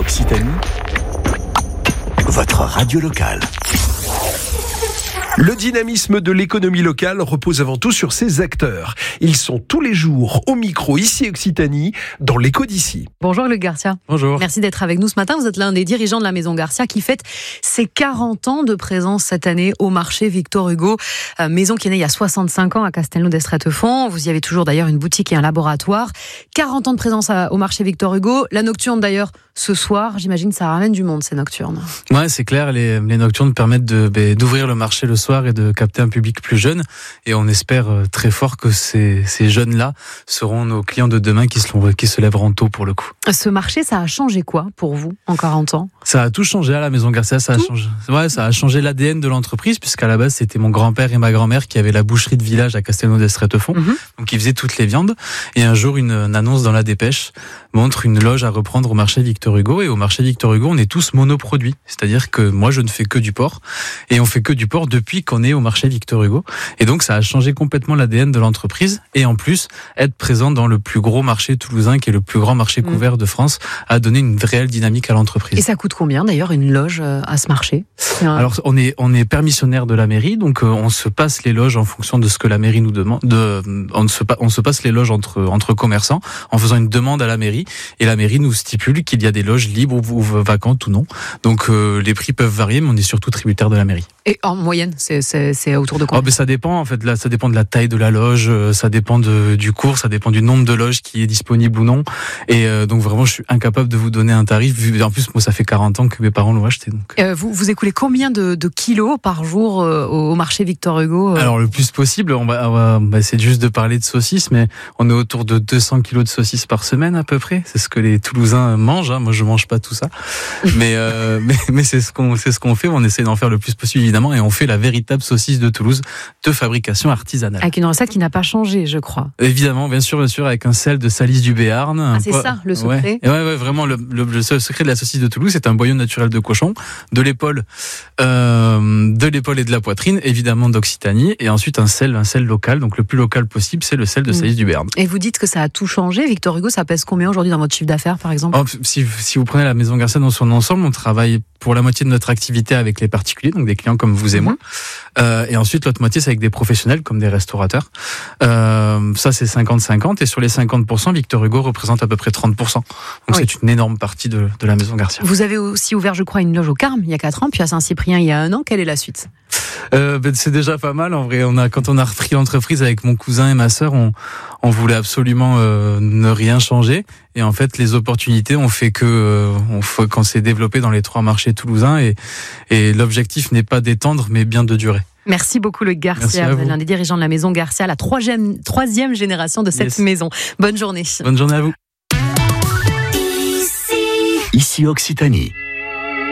Occitanie, votre radio locale. Le dynamisme de l'économie locale repose avant tout sur ses acteurs. Ils sont tous les jours au micro ici Occitanie, dans l'écho d'ici. Bonjour Luc Garcia. Bonjour. Merci d'être avec nous ce matin. Vous êtes l'un des dirigeants de la Maison Garcia qui fête ses 40 ans de présence cette année au marché Victor Hugo. Maison qui est née il y a 65 ans à Castelnau d'Estrettefond. Vous y avez toujours d'ailleurs une boutique et un laboratoire. 40 ans de présence au marché Victor Hugo. La nocturne d'ailleurs ce soir, j'imagine ça ramène du monde ces nocturnes. Ouais, c'est clair, les nocturnes permettent d'ouvrir le marché le soir et de capter un public plus jeune. Et on espère très fort que ces jeunes-là seront nos clients de demain qui se lèveront tôt pour le coup. Ce marché, ça a changé quoi pour vous en 40 ans ? Ça a tout changé à la Maison Garcia. Ça a changé l'ADN de l'entreprise, puisqu'à la base, c'était mon grand-père et ma grand-mère qui avaient la boucherie de village à Castelnau d'Estrettefond. Donc, ils faisaient toutes les viandes. Et un jour, une annonce dans la dépêche montre une loge à reprendre au marché Victor Hugo. Et au marché Victor Hugo, on est tous monoproduits. C'est-à-dire que moi, je ne fais que du porc. Et on fait que du porc depuis qu'on est au marché Victor Hugo. Et donc, ça a changé complètement l'ADN de l'entreprise. Et en plus, être présent dans le plus gros marché toulousain, qui est le plus grand marché couvert de France, a donné une réelle dynamique à l'entreprise. Et ça coûte combien d'ailleurs une loge à ce marché ? Alors, on est permissionnaire de la mairie, donc on se passe les loges en fonction de ce que la mairie nous demande. On se passe les loges entre commerçants en faisant une demande à la mairie. Et la mairie nous stipule qu'il y a des loges libres ou vacantes ou non. Donc les prix peuvent varier, mais on est surtout tributaire de la mairie. Et en moyenne, c'est autour de quoi ? Ça dépend en fait. Là, ça dépend de la taille de la loge, ça dépend du cours, ça dépend du nombre de loges qui est disponible ou non. Et donc vraiment, je suis incapable de vous donner un tarif. En plus, moi, ça fait 40 ans que mes parents l'ont acheté. Donc. Vous écoulez combien de kilos par jour au marché Victor Hugo ? Alors le plus possible. On va essayer juste de parler de saucisses, mais on est autour de 200 kilos de saucisses par semaine à peu près. C'est ce que les Toulousains mangent. Moi, je mange pas tout ça, mais c'est ce qu'on fait. On essaie d'en faire le plus possible évidemment, et on fait la véritable saucisse de Toulouse de fabrication artisanale. Avec une recette qui n'a pas changé, je crois. Évidemment, bien sûr, avec un sel de Salice du Béarn. Ah, c'est ça le secret. Ouais, vraiment le seul secret de la saucisse de Toulouse, c'est un boyau naturel de cochon, de l'épaule et de la poitrine, évidemment d'Occitanie, et ensuite un sel local, donc le plus local possible, c'est le sel de Salice du Béarn. Et vous dites que ça a tout changé. Victor Hugo, ça pèse combien aujourd'hui dans votre chiffre d'affaires, par exemple ? Si vous prenez la Maison Garcia dans son ensemble, on travaille pour la moitié de notre activité avec les particuliers, donc des clients comme vous et moi. Et ensuite, l'autre moitié, c'est avec des professionnels comme des restaurateurs. Ça, c'est 50-50. Et sur les 50%, Victor Hugo représente à peu près 30%. Donc, c'est une énorme partie de la Maison Garcia. Vous avez aussi ouvert, je crois, une loge au Carme il y a 4 ans, puis à Saint-Cyprien il y a 1 an. Quelle est la suite ? C'est déjà pas mal. En vrai, quand on a repris l'entreprise avec mon cousin et ma sœur, on voulait absolument ne rien changer. Et en fait, les opportunités ont fait qu'on s'est développé dans les 3 marchés toulousains. Et l'objectif n'est pas d'étendre, mais bien de durer. Merci beaucoup Luc Garcia, vous êtes l'un des dirigeants de la Maison Garcia, la troisième génération de cette maison. Bonne journée. Bonne journée à vous. Ici Occitanie.